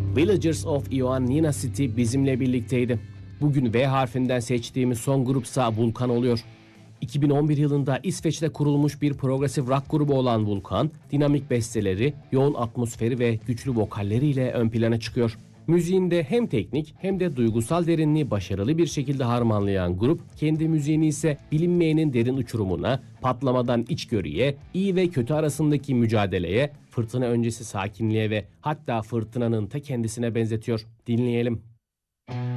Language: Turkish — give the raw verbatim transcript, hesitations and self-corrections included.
Villagers of Ioannina City bizimle birlikteydi. Bugün V harfinden seçtiğimiz son grupsa Vulkan oluyor. iki bin on bir yılında İsveç'te kurulmuş bir progresif rock grubu olan Vulkan, dinamik besteleri, yoğun atmosferi ve güçlü vokalleriyle ön plana çıkıyor. Müziğinde hem teknik hem de duygusal derinliği başarılı bir şekilde harmanlayan grup, kendi müziğini ise bilinmeyenin derin uçurumuna, patlamadan içgörüye, iyi ve kötü arasındaki mücadeleye, fırtına öncesi sakinliğe ve hatta fırtınanın ta kendisine benzetiyor. Dinleyelim.